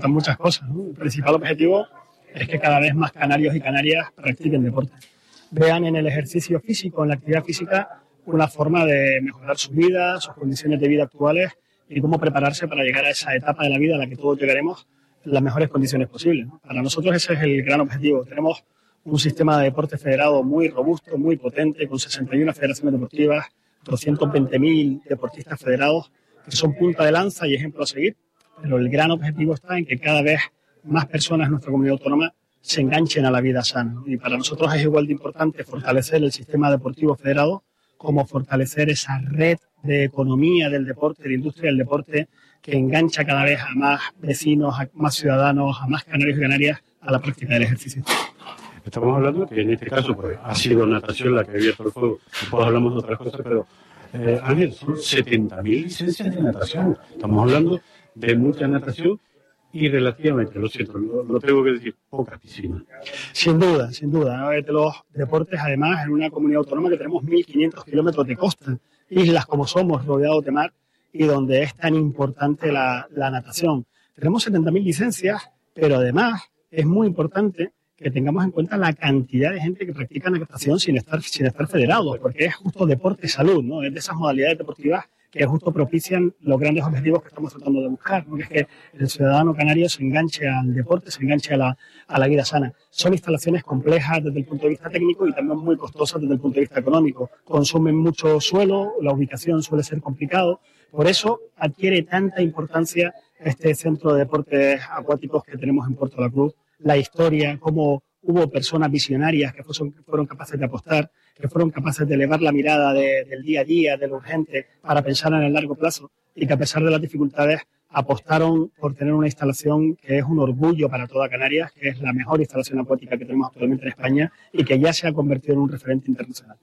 Son muchas cosas, ¿no? El principal objetivo es que cada vez más canarios y canarias practiquen deporte. Vean en el ejercicio físico, en la actividad física, una forma de mejorar su vida, sus condiciones de vida actuales y cómo prepararse para llegar a esa etapa de la vida a la que todos llegaremos en las mejores condiciones posibles, ¿no? Para nosotros ese es el gran objetivo. Tenemos un sistema de deporte federado muy robusto, muy potente, con 61 federaciones deportivas, 220.000 deportistas federados, que son punta de lanza y ejemplo a seguir. Pero el gran objetivo está en que cada vez más personas en nuestra comunidad autónoma se enganchen a la vida sana, ¿no? Y para nosotros es igual de importante fortalecer el sistema deportivo federado como fortalecer esa red de economía del deporte, de industria del deporte, que engancha cada vez a más vecinos, a más ciudadanos, a más canarios y canarias a la práctica del ejercicio. Estamos hablando que en este caso pues, ha sido natación la que ha abierto el fuego, después hablamos de otras cosas, pero Ángel, son 70.000 licencias de natación. Estamos hablando de mucha natación y relativamente, lo siento, lo tengo que decir, pocas piscinas. Sin duda, ¿no? De los deportes, además, en una comunidad autónoma que tenemos 1.500 kilómetros de costa, islas como somos, rodeados de mar, y donde es tan importante la natación. Tenemos 70.000 licencias, pero además es muy importante que tengamos en cuenta la cantidad de gente que practica natación sin estar federados, porque es justo deporte-salud, ¿no? Es de esas modalidades deportivas que justo propician los grandes objetivos que estamos tratando de buscar, ¿no? Que es que el ciudadano canario se enganche al deporte, se enganche a la vida sana. Son instalaciones complejas desde el punto de vista técnico y también muy costosas desde el punto de vista económico. Consumen mucho suelo, la ubicación suele ser complicado. Por eso adquiere tanta importancia este centro de deportes acuáticos que tenemos en Puerto de la Cruz. La historia, cómo hubo personas visionarias que fueron capaces de apostar, que fueron capaces de elevar la mirada del día a día, de lo urgente, para pensar en el largo plazo y que a pesar de las dificultades apostaron por tener una instalación que es un orgullo para toda Canarias, que es la mejor instalación acuática que tenemos actualmente en España y que ya se ha convertido en un referente internacional.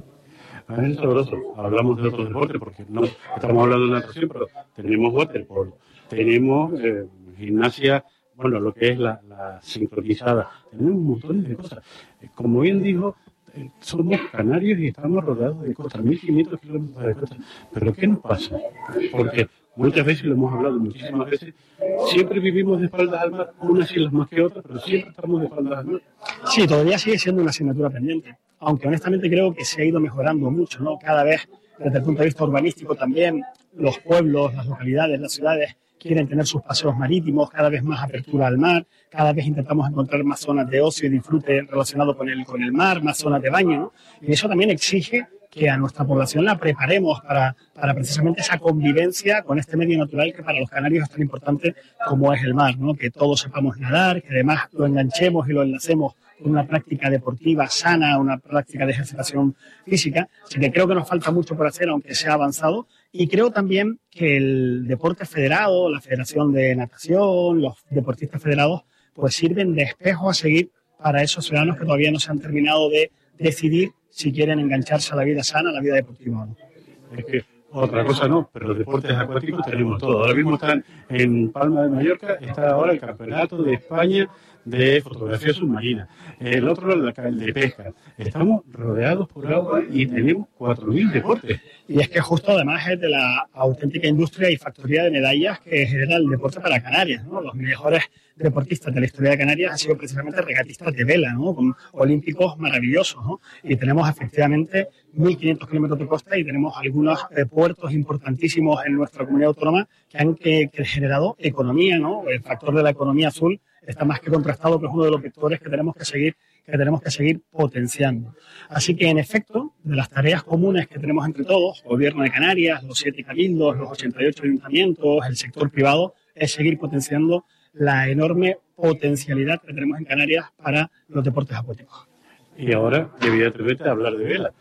Es sabroso. Hablamos de otros deportes porque no estamos hablando de natación, pero tenemos waterpolo, tenemos gimnasia, bueno, lo que es la sincronizada, tenemos un montón de cosas. Como bien dijo, somos canarios y estamos rodeados de costas, 1.500 kilómetros de costa. Pero ¿qué nos pasa? Porque muchas veces, lo hemos hablado muchísimas veces, siempre vivimos de espaldas al mar, unas islas más que otras, pero siempre estamos de espaldas al mar. Sí, todavía sigue siendo una asignatura pendiente, aunque honestamente creo que se ha ido mejorando mucho, ¿no? Cada vez, desde el punto de vista urbanístico también, los pueblos, las localidades, las ciudades quieren tener sus paseos marítimos, cada vez más apertura al mar, cada vez intentamos encontrar más zonas de ocio y disfrute relacionado con el mar, más zonas de baño, ¿no? Y eso también exige que a nuestra población la preparemos para precisamente esa convivencia con este medio natural que para los canarios es tan importante como es el mar, ¿no? Que todos sepamos nadar, que además lo enganchemos y lo enlacemos con una práctica deportiva sana, una práctica de ejercitación física. Así que creo que nos falta mucho por hacer, aunque sea avanzado. Y creo también que el deporte federado, la Federación de Natación, los deportistas federados, pues sirven de espejo a seguir para esos ciudadanos que todavía no se han terminado de decidir si quieren engancharse a la vida sana, a la vida deportiva, ¿no? Es que otra cosa no, pero los deportes acuáticos tenemos todo. Ahora mismo están en Palma de Mallorca, está ahora el Campeonato de España de fotografía submarina. El otro, el de pesca. Estamos rodeados por agua y tenemos 4.000 deportes. Y es que justo además es de la auténtica industria y factoría de medallas que genera el deporte para Canarias, ¿no? Los mejores deportistas de la historia de Canarias han sido precisamente regatistas de vela, ¿no? Con olímpicos maravillosos, ¿no? Y tenemos efectivamente 1.500 kilómetros de costa y tenemos algunos puertos importantísimos en nuestra comunidad autónoma que han generado economía, ¿no? El factor de la economía azul está más que contrastado, que es uno de los vectores que tenemos que seguir potenciando. Así que, en efecto, de las tareas comunes que tenemos entre todos, Gobierno de Canarias, los 7 cabildos, los 88 ayuntamientos, el sector privado, es seguir potenciando la enorme potencialidad que tenemos en Canarias para los deportes acuáticos. Y ahora, evidentemente, hablar de vela.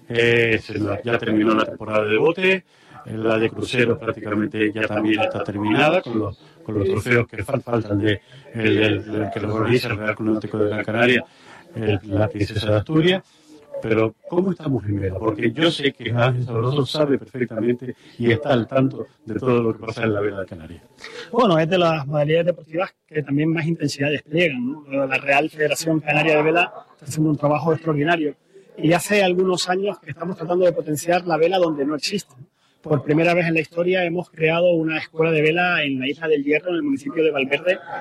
Ya terminó la temporada de bote, la de cruceros prácticamente ya también está terminada, con los trofeos que faltan que los organiza el Real Club Náutico de Gran Canaria, la Princesa de Asturias. Pero, ¿cómo estamos en vela? Porque yo sé que Ángel Sabroso sabe perfectamente y está al tanto de todo lo que pasa en la vela de Canarias. Bueno, es de las modalidades deportivas que también más intensidad despliegan, ¿no? La Real Federación Canaria de Vela está haciendo un trabajo extraordinario. Y hace algunos años que estamos tratando de potenciar la vela donde no existe. por primera vez en la historia hemos creado una escuela de vela en la Isla del Hierro, en el municipio de Valverde,